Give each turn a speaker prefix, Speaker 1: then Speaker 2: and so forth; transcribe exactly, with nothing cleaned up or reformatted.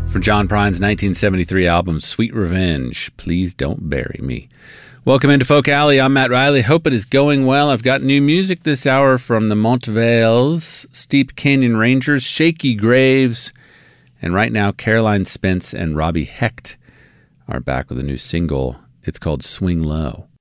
Speaker 1: From John Prine's nineteen seventy-three album, Sweet Revenge, Please Don't Bury Me. Welcome into Folk Alley. I'm Matt Riley. Hope it is going well. I've got new music this hour from the Montvales, Steep Canyon Rangers, Shaky Graves, and right now Caroline Spence and Robbie Hecht are back with a new single. It's called Swing Low.